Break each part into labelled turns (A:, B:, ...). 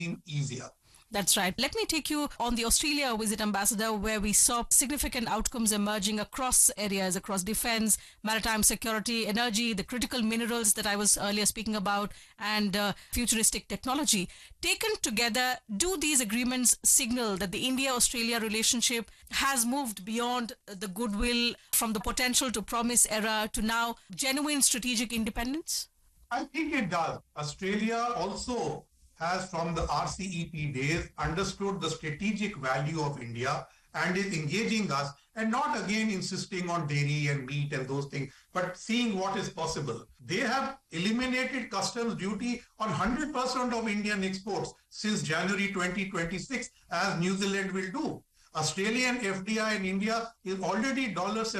A: easier.
B: That's right. Let me take you on the Australia visit, Ambassador, where we saw significant outcomes emerging across areas, across defense, maritime security, energy, the critical minerals that I was earlier speaking about, and futuristic technology. Taken together, do these agreements signal that the India-Australia relationship has moved beyond the goodwill from the potential to promise era to now genuine strategic independence?
A: I think it does. Australia also has, from the RCEP days, understood the strategic value of India and is engaging us, and not again insisting on dairy and meat and those things, but seeing what is possible. They have eliminated customs duty on 100% of Indian exports since January 2026, as New Zealand will do. Australian FDI in India is already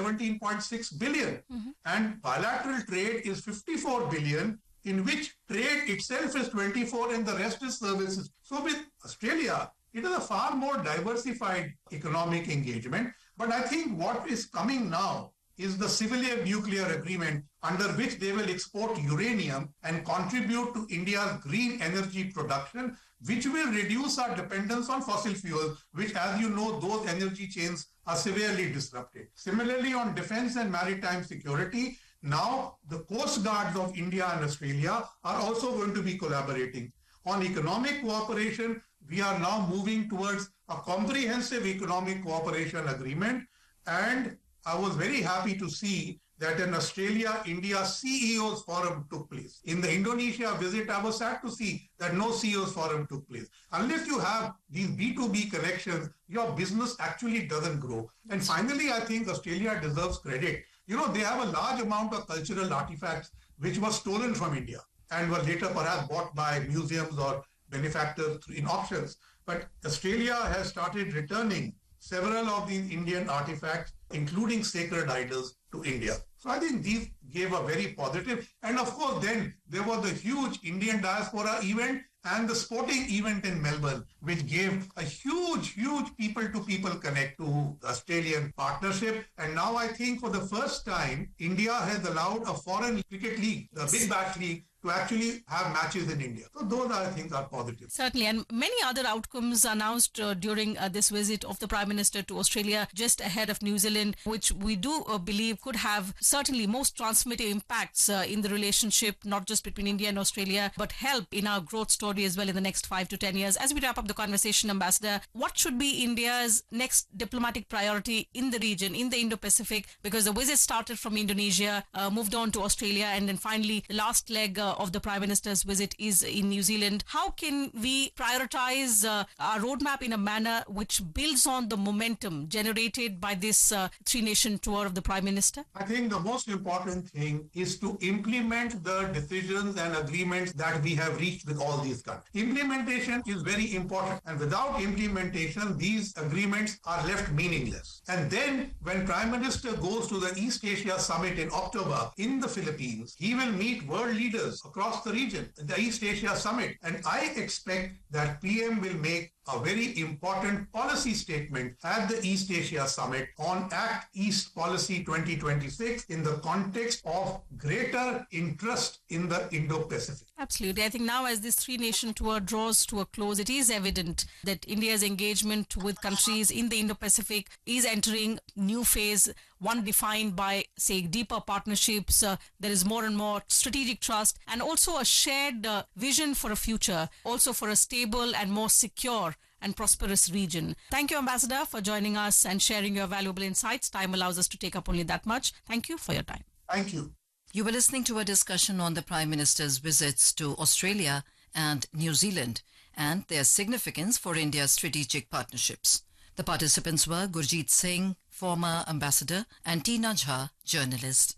A: $17.6 billion, and bilateral trade is $54 billion, in which trade itself is 24 and the rest is services. So with Australia, it is a far more diversified economic engagement. But I think what is coming now is the civilian nuclear agreement, under which they will export uranium and contribute to India's green energy production, which will reduce our dependence on fossil fuels, which, as you know, those energy chains are severely disrupted. Similarly, on defense and maritime security, now the coast guards of India and Australia are also going to be collaborating. On economic cooperation, we are now moving towards a comprehensive economic cooperation agreement, and I was very happy to see that an Australia-India CEOs forum took place. In the Indonesia visit, I was sad to see that no CEOs forum took place. Unless you have these B2B connections, your business actually doesn't grow. And finally, I think Australia deserves credit. You know, they have a large amount of cultural artifacts which were stolen from India and were later perhaps bought by museums or benefactors in auctions. But Australia has started returning several of these Indian artifacts, including sacred idols, to India. So I think these gave a very positive. And of course, then there was the huge Indian diaspora event and the sporting event in Melbourne, which gave a huge people-to-people connect to the Australian partnership. And now I think for the first time, India has allowed a foreign cricket league, the Big Bash League, to actually have matches in India. So those, I think, are positive.
B: Certainly, and many other outcomes announced during this visit of the Prime Minister to Australia just ahead of New Zealand, which we do believe could have certainly most transformative impacts in the relationship, not just between India and Australia, but help in our growth story as well in the next 5 to 10 years. As we wrap up the conversation, Ambassador, what should be India's next diplomatic priority in the region, in the Indo-Pacific? Because the visit started from Indonesia, moved on to Australia, and then finally the last leg of the Prime Minister's visit is in New Zealand. How can we prioritize our roadmap in a manner which builds on the momentum generated by this three-nation tour of the Prime Minister?
A: I think the most important thing is to implement the decisions and agreements that we have reached with all these countries. Implementation is very important, and without implementation, these agreements are left meaningless. And then when Prime Minister goes to the East Asia Summit in October in the Philippines, he will meet world leaders across the region, the East Asia Summit. And I expect that PM will make a very important policy statement at the East Asia Summit on Act East Policy 2026 in the context of greater interest in the Indo-Pacific.
B: Absolutely. I think now as this three-nation tour draws to a close, it is evident that India's engagement with countries in the Indo-Pacific is entering new phase, one defined by, say, deeper partnerships. There is more and more strategic trust and also a shared vision for a future, also for a stable and more secure and prosperous region. Thank you, Ambassador, for joining us and sharing your valuable insights. Time allows us to take up only that much. Thank you for your time.
A: Thank you.
C: You were listening to a discussion on the Prime Minister's visits to Australia and New Zealand and their significance for India's strategic partnerships. The participants were Gurjeet Singh, former ambassador, and Tina Jha, journalist.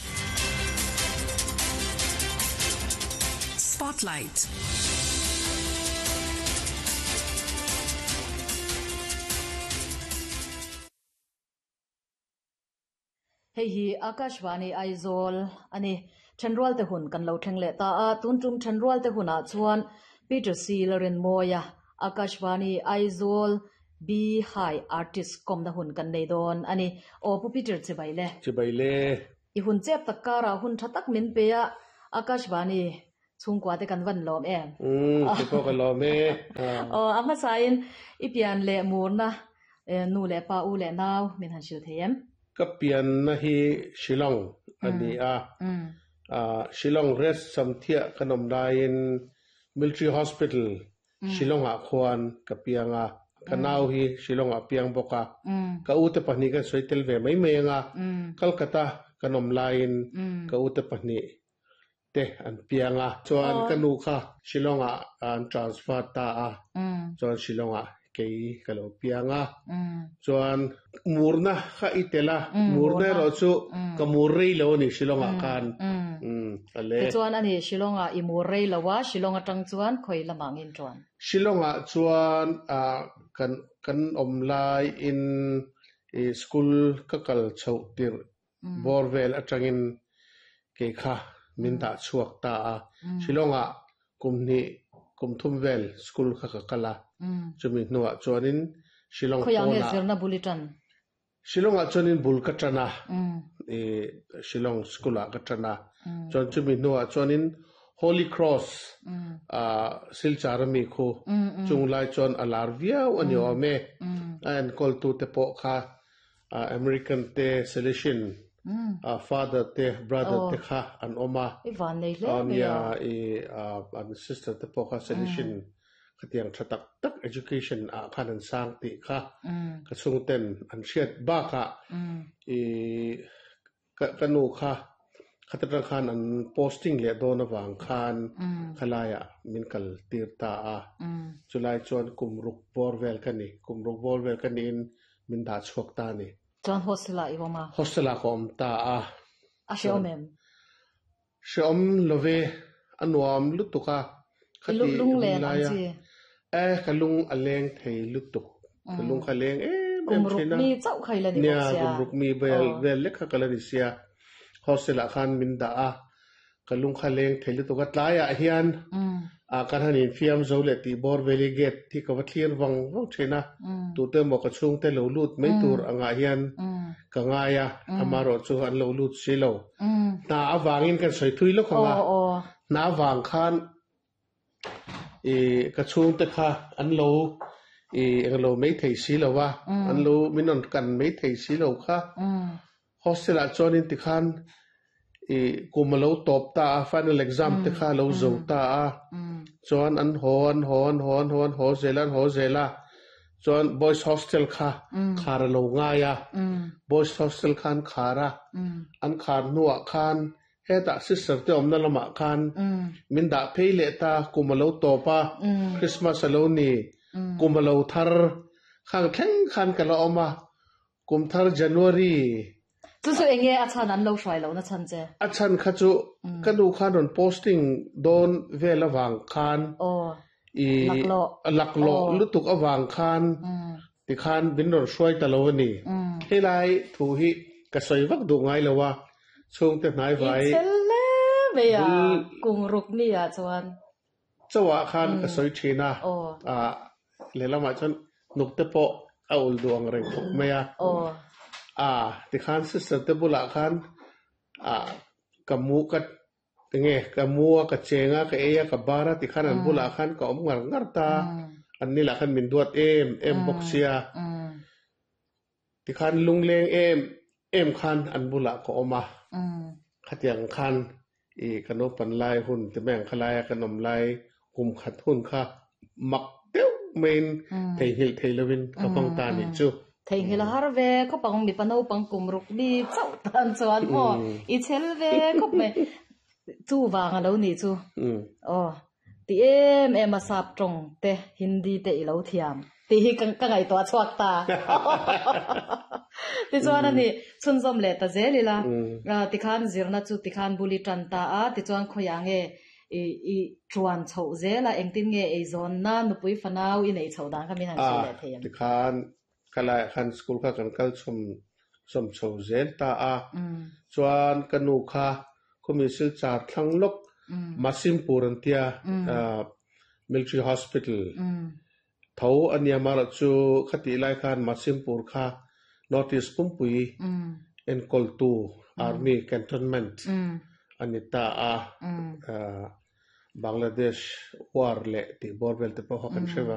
D: Spotlight.
E: Hei Akashvani Aizol ani Chandral te hun kan lo thengle ta a tuntum Chandral te hun a chuan Peter Sealerin moya Akashvani Aizol B high artist kom da hun kan nei don ani o Peter chebaile
F: I hun chep takara hun thatak min pe ya Akashvani
E: chung kwa te kan van lom em
D: te po ka lo me
E: ama sain ipian le murna nu le pa u le naw min han shil them
D: ka pian na hi Shillong ani Shillong rest samthia kanom lain military hospital Shillong a khwan ka pianga kanau hi Shillong a piang boka ka ute pahni kan soitel ve mai menga Kolkata kanom lain ka ute pahni te an pianga chuan kanu kha Shillong a an transfer ta chuan Shillong a kei kalo pianga chuan murna kha itela murna ro chu ka murrei lo ni Shillong a kan ale
E: chuan ani Shillong a I murrei lawa Shillong a tang chuan khoi lamang in chuan
D: Shillong a chuan kan omlai in school ka kal chau tir borvel atangin ke kha minta chuak ta Shillong a kumthumvel school kha ka kala chumi nuwa chuanin Shillong
E: khoyange zirna bulletin
D: Shillong a chuanin bulkatana Shillong school a katana chuan chumi nuwa chuanin Holy Cross silcharami kho chunglai chuan alarvia ani ome an call to te po kha American te Salesian father te brother te kha an oma
E: ivan nei le
D: an sister te po kha Salesian khatiang thatak tak education khanan sang ti kha ka chungten an hriat ba kha kanu kha khatran khan an posting le don awang khan khalaya minkal tirta chulai chon kumruk borvel kani in minda chhokta ni
E: chuan hostela iwama
D: hostela kom ta
E: shomem
D: shom love anwam lutuka khati
E: lung le anchi
D: kalung aleng thei lutuk kalung khaleng
E: kumruk mi chau khaila ni
D: sia kumruk mi bel lekha kalani sia hostela khan minda kalung khaleng thei lutuk atlaya hian kan hanin fiam zole ti bor valley gate thi ka wathlir wang thena tu te mo ka chung te lo lut mai tur anga hian ka ngaya amaro chu an lo lut silo na awangin kan soi thui lo khanga na wang khan ka chung te kha an lo mai thei silo wa an lo minon kan mai thei silo kha hostel a chonin ti khan kumalo top ta final exam te kha lo zo ta chuan an hon ho zela chuan boys hostel kha khar lo nga ya boys hostel khan khara an khar nuwa khan heta sister te omna lama khan minda pheile ta kumalo topa Christmas aloni kumalo thar khang thleng khan kala oma kumthar January
E: chu enge achan an lo hrai lo na chan che
D: achan kha chu kanu khan on posting don vela wang khan laklo lutuk awang khan ti khan binor shoi taloni helai thu hi ka soi wak du ngai lawa chung te nai vai
E: chelle beya kung ruk ni ya chuan
D: chawa khan ka soi thina lelama chan nukte po aul duang reng thuk meya ti khan sister te bula khan kamu ka nge kamu ka chenga ka eya ka bara ti khan an bula khan ka om ngar ta an ni la khan min duat em boxia ti khan lungleng em khan an bula ko oma khatiang khan kano panlai hun te meng khalai kanom lai kum khat hun kha mak teu main thei hil thei lovin ka pang ta ni chu
E: thei hila har ve ko pang mi pano pang kumruk ni chau tan chuan I chel ve ko me chu wang alo ni chu ti em asap tong te hindi te ilo thiam ti hi ka ngai to chuak ta ti chuan ani chun zom le ta zelila ti khan zirna chu ti khan buli tan ta ti chuan khoyange I chuan chho zela engtin nge e zon na nupui fanau I nei chodan ka min han sile them
D: ti khan kala khan school ka kan kal som chho zel ta chuan kanu kha komisil char thlang lok masim purantia military hospital tho ania mara chu khati lai khan masimpur kha notice pumpui en koltu army cantonment anita Bangladesh war le ti borbel te po hokan shewa